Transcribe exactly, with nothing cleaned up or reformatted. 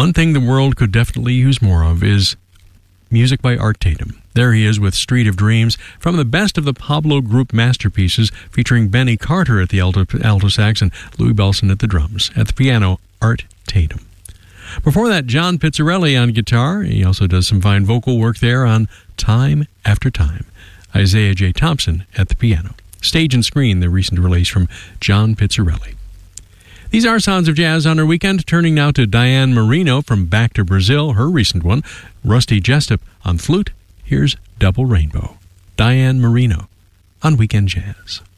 One thing the world could definitely use more of is music by Art Tatum. There he is with Street of Dreams, from the best of the Pablo Group masterpieces, featuring Benny Carter at the alto, alto sax and Louis Bellson at the drums. At the piano, Art Tatum. Before that, John Pizzarelli on guitar. He also does some fine vocal work there on Time After Time. Isaiah J. Thompson at the piano. Stage and Screen, the recent release from John Pizzarelli. These are Sounds of Jazz on our weekend, turning now to Diane Marino from Back to Brazil, her recent one. Rusty Jessup on flute. Here's Double Rainbow. Diane Marino on Weekend Jazz.